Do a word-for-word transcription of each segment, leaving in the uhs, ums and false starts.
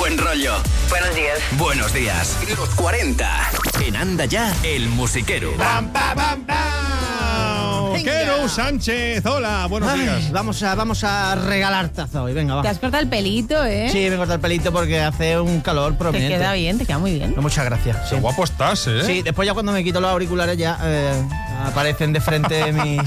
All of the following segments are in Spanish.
buen rollo. Buenos días. Buenos días. Los cuarenta. En Anda Ya, el musiquero. ¡Pam, pam, pam, pam! Quero Sánchez, hola, buenos Ay, días. Vamos a, vamos a regalar taza hoy, venga, va. Te has cortado el pelito, ¿eh? Sí, me he cortado el pelito porque hace un calor Te prominente. queda bien, te queda muy bien. No, muchas gracias. Qué Sí. guapo estás, ¿eh? Sí, después ya cuando me quito los auriculares ya eh, aparecen de frente mis,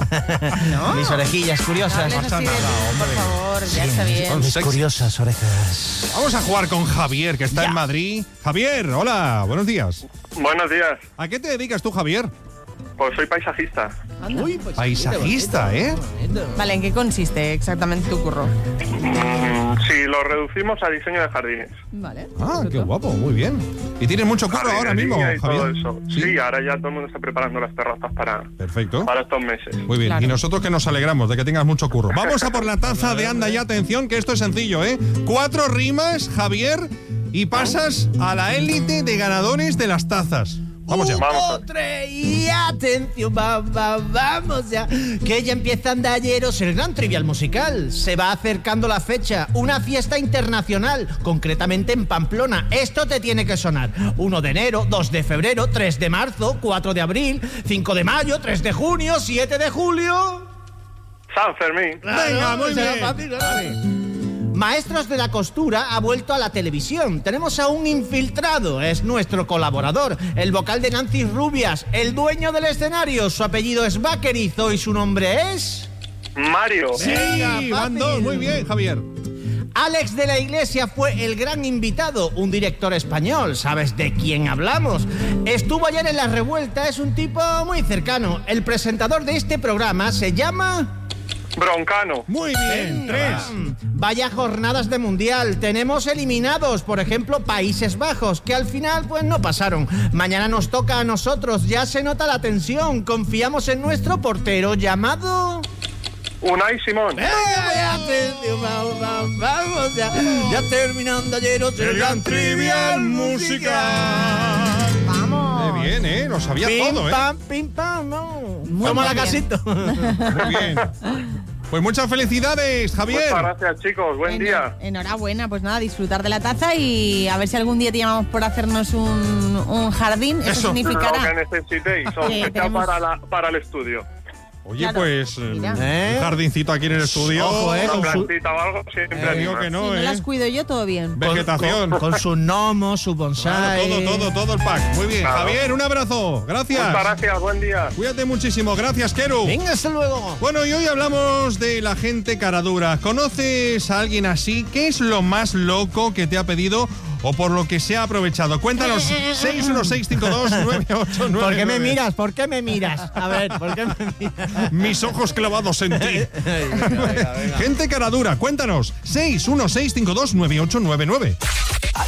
mis orejillas curiosas. No hables así de nada, mí, por hombre. favor, ya está bien. Con Mis sexy. curiosas orejas. Vamos a jugar con Javier, que está Ya. en Madrid. Javier, hola, buenos días. Buenos días. ¿A qué te dedicas tú, Javier? Pues soy paisajista. Anda. Uy, pues, Paisajista, ¿eh? Vale, ¿en qué consiste exactamente tu curro? Mm, sí, lo reducimos a diseño de jardines. Vale. Ah, qué guapo, muy bien. ¿Y tienes mucho curro ahora mismo, Jardinería y todo Javier? eso. Sí. ahora ya todo el mundo está preparando las terrazas para, Perfecto. para estos meses. Muy bien, Claro. y nosotros que nos alegramos de que tengas mucho curro. Vamos a por la taza de Anda Ya, atención, que esto es sencillo, ¿eh? Cuatro rimas, Javier, y pasas a la élite de ganadores de las tazas. Vamos ya. Vamos. Tres y atención, va, va, vamos ya. Que ya empieza Andalleros, el gran trivial musical. Se va acercando la fecha, una fiesta internacional, concretamente en Pamplona. Esto te tiene que sonar. uno de enero, dos de febrero, tres de marzo, cuatro de abril, cinco de mayo, tres de junio, siete de julio. San Fermín. Venga, muy será bien. fácil, ¿no? Maestros de la Costura ha vuelto a la televisión. Tenemos a un infiltrado, es nuestro colaborador, el vocal de Nancy Rubias, el dueño del escenario. Su apellido es Vaquerizo y su nombre es... Mario. Sí, Venga, van fácil. dos, muy bien, Javier. Alex de la Iglesia fue el gran invitado, un director español. ¿Sabes de quién hablamos? Estuvo ayer en La Revuelta, es un tipo muy cercano. El presentador de este programa se llama... Broncano. Muy bien, tres. Vaya jornadas de mundial. Tenemos eliminados, por ejemplo, Países Bajos, que al final pues no pasaron. Mañana nos toca a nosotros, ya se nota la tensión. Confiamos en nuestro portero llamado... Unai Simón. ¡Venga, atención, vamos, vamos, vamos, ya, ya terminando ayer el gran trivial musical. Vamos. Qué bien, ¿eh? Lo sabía Pim, todo, ¿eh? pam, pim, pam, no. Muy Toma la bien. casito. Muy bien. Pues muchas felicidades, Javier. Muchas gracias, chicos. Buen Eno- día. Enhorabuena, pues nada, disfrutar de la taza y a ver si algún día te llamamos por hacernos un, un jardín. Eso, Eso. Lo que significará necesitéis. Sí, Aunque sea tenemos- para, la, para el estudio. Oye, Claro, pues eh, mira. ¿Eh? un jardincito aquí en el estudio. Ojo, eh, Una con su, plantita o algo siempre Te digo anima. que si no, no ¿eh? las cuido yo, todo bien. Vegetación. con, con sus gnomos, su Claro, bonsai. todo, todo, todo el pack. Muy bien, Claro. Javier, un abrazo. Gracias. Muchas gracias. Buen día. Cuídate muchísimo. Gracias, Keru. Venga, hasta luego. Bueno, y hoy hablamos de la gente caradura. ¿Conoces a alguien así? ¿Qué es lo más loco que te ha pedido o por lo que se ha aprovechado? Cuéntanos. seis uno seis cinco dos nueve ocho nueve. ¿Por qué me miras? ¿Por qué me miras? A ver, ¿por qué me miras? Mis ojos clavados en ti. Gente caradura, cuéntanos. seis uno seis cinco dos nueve ocho nueve nueve.